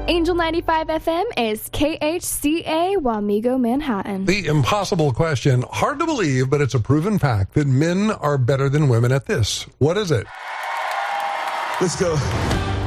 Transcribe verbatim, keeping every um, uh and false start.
Angel ninety-five F M is K H C A Wamego, Manhattan. The impossible question. Hard to believe, but it's a proven fact that men are better than women at this. What is it? Let's go.